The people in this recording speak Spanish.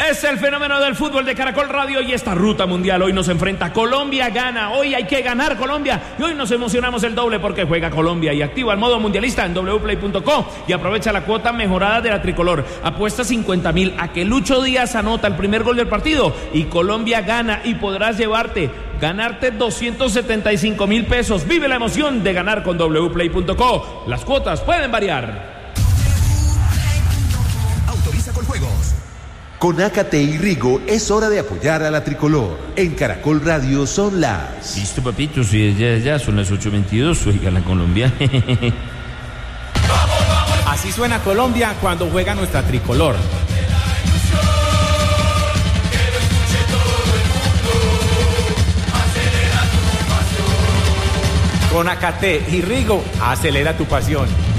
Es el fenómeno del fútbol de Caracol Radio y esta ruta mundial hoy nos enfrenta Colombia gana. Hoy hay que ganar Colombia y hoy nos emocionamos el doble porque juega Colombia y activa el modo mundialista en wplay.co y aprovecha la cuota mejorada de la tricolor. Apuesta 50.000 a que Lucho Díaz anota el primer gol del partido y Colombia gana y podrás ganarte 275.000 pesos. Vive la emoción de ganar con wplay.co. Las cuotas pueden variar. Autoriza con juegos. Con Ácate y Rigo es hora de apoyar a la tricolor. En Caracol Radio son las... Listo, papito, sí, ya son las 8:22, oiga la Colombia. Así suena Colombia cuando juega nuestra tricolor. Con Ácate y Rigo, acelera tu pasión.